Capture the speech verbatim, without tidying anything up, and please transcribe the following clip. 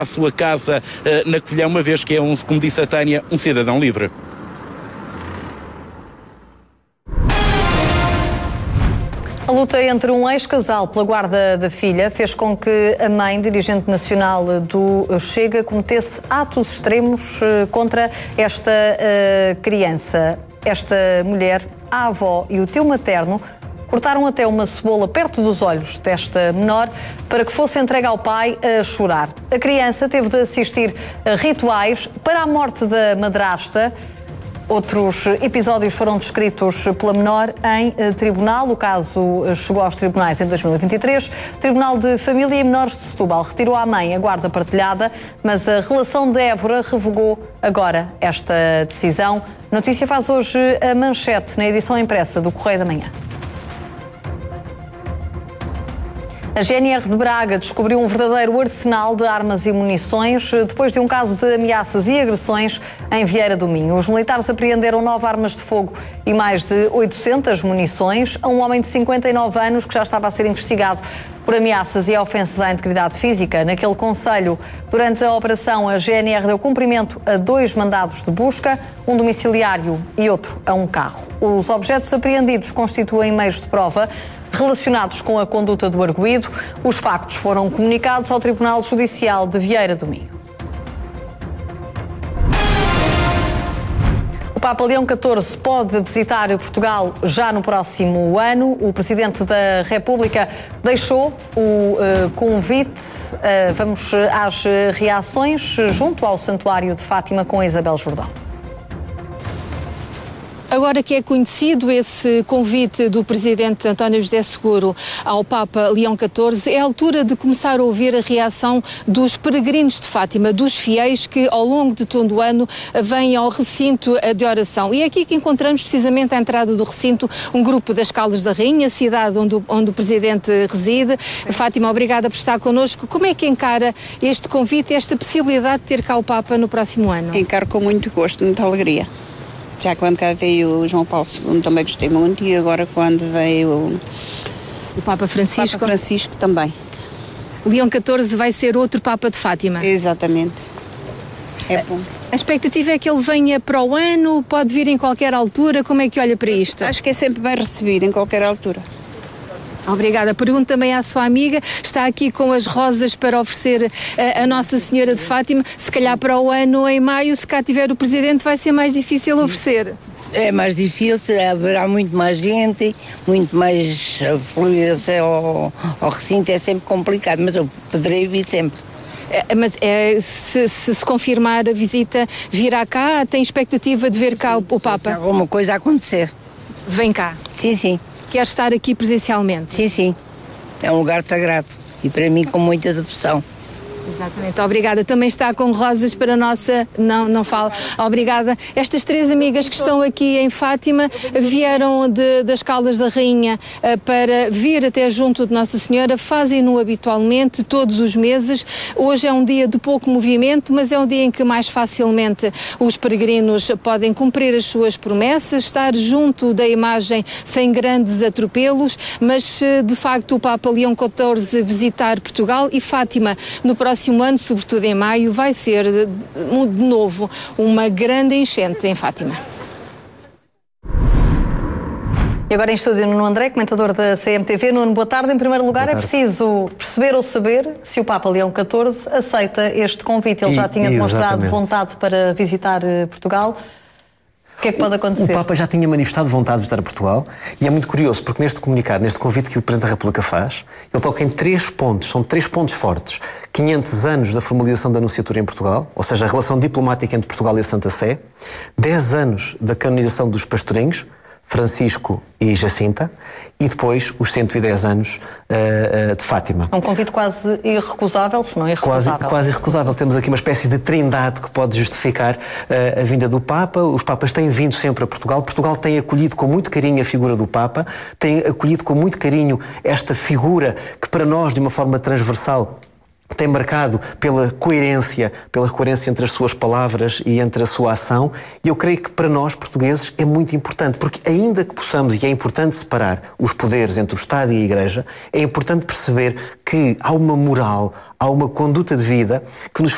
à sua casa uh, na Covilhã, uma vez que é, um, como disse a Tânia, um cidadão livre. A luta entre um ex-casal pela guarda da filha fez com que a mãe, dirigente nacional do Chega, cometesse atos extremos contra esta uh, criança. Esta mulher, a avó e o tio materno cortaram até uma cebola perto dos olhos desta menor para que fosse entregue ao pai a chorar. A criança teve de assistir a rituais para a morte da madrasta. Outros episódios foram descritos pela menor em eh, tribunal. O caso eh, chegou aos tribunais em dois mil e vinte e três. O Tribunal de Família e Menores de Setúbal retirou à mãe a guarda partilhada, mas a relação de Évora revogou agora esta decisão. A notícia faz hoje a manchete na edição impressa do Correio da Manhã. A G N R de Braga descobriu um verdadeiro arsenal de armas e munições depois de um caso de ameaças e agressões em Vieira do Minho. Os militares apreenderam nove armas de fogo e mais de oitocentas munições a um homem de cinquenta e nove anos que já estava a ser investigado por ameaças e ofensas à integridade física. Naquele concelho, durante a operação, a G N R deu cumprimento a dois mandados de busca, um domiciliário e outro a um carro. Os objetos apreendidos constituem meios de prova relacionados com a conduta do arguido. Os factos foram comunicados ao Tribunal Judicial de Vieira do Minho. O Papa Leão catorze pode visitar Portugal já no próximo ano. O Presidente da República deixou o uh, convite. Uh, vamos às reações junto ao Santuário de Fátima com a Isabel Jordão. Agora que é conhecido esse convite do Presidente António José Seguro ao Papa Leão catorze, é a altura de começar a ouvir a reação dos peregrinos de Fátima, dos fiéis que ao longo de todo o ano vêm ao recinto de oração. E é aqui que encontramos precisamente à entrada do recinto um grupo das Caldas da Rainha, cidade onde, onde o Presidente reside. Fátima, obrigada por estar connosco. Como é que encara este convite, esta possibilidade de ter cá o Papa no próximo ano? Encaro com muito gosto, muita alegria. Já quando cá veio o João Paulo segundo também gostei muito e agora quando veio o, o Papa Francisco. Papa Francisco também. Leão catorze vai ser outro Papa de Fátima. Exatamente. É bom. A expectativa é que ele venha para o ano, pode vir em qualquer altura, como é que olha para isto? Acho que é sempre bem recebido em qualquer altura. Obrigada. Pergunto também à sua amiga, está aqui com as rosas para oferecer a, a Nossa Senhora de Fátima. Se calhar para o ano, em maio, se cá tiver o Presidente, vai ser mais difícil oferecer. É mais difícil, haverá muito mais gente, muito mais fluidez ao, ao recinto, é sempre complicado, mas eu poderei vir sempre. É, mas é, se, se se confirmar a visita, virá cá, tem expectativa de ver cá o, o Papa? Se alguma coisa a acontecer. Vem cá? Sim, sim. Quer estar aqui presencialmente? Sim, sim. É um lugar sagrado e para mim com muita devoção. Exatamente, obrigada. Também está com rosas para a nossa... Não, não falo. Obrigada. Estas três amigas que estão aqui em Fátima vieram de, das Caldas da Rainha uh, para vir até junto de Nossa Senhora. Fazem-no habitualmente, todos os meses. Hoje é um dia de pouco movimento, mas é um dia em que mais facilmente os peregrinos podem cumprir as suas promessas, estar junto da imagem sem grandes atropelos, mas uh, de facto o Papa Leão catorze visitar Portugal e Fátima no próximo próximo ano, sobretudo em maio, vai ser de, de novo uma grande enchente em Fátima. E agora em estúdio Nuno André, comentador da C M T V. Nuno, boa tarde. Em primeiro lugar, é preciso perceber ou saber se o Papa Leão catorze aceita este convite. Ele já tinha demonstrado vontade para visitar Portugal. O que é que pode acontecer? O Papa já tinha manifestado vontade de visitar Portugal e é muito curioso porque neste comunicado, neste convite que o Presidente da República faz, ele toca em três pontos, são três pontos fortes. quinhentos anos da formalização da Anunciatura em Portugal, ou seja, a relação diplomática entre Portugal e a Santa Sé, dez anos da canonização dos pastorinhos, Francisco e Jacinta, e depois os cento e dez anos uh, uh, de Fátima. É um convite quase irrecusável, se não irrecusável. Quase, quase irrecusável. Temos aqui uma espécie de trindade que pode justificar uh, a vinda do Papa. Os Papas têm vindo sempre a Portugal. Portugal tem acolhido com muito carinho a figura do Papa, tem acolhido com muito carinho esta figura que para nós, de uma forma transversal, tem marcado pela coerência, pela coerência entre as suas palavras e entre a sua ação, e eu creio que para nós, portugueses, é muito importante, porque ainda que possamos, e é importante separar os poderes entre o Estado e a Igreja, é importante perceber que há uma moral, há uma conduta de vida que nos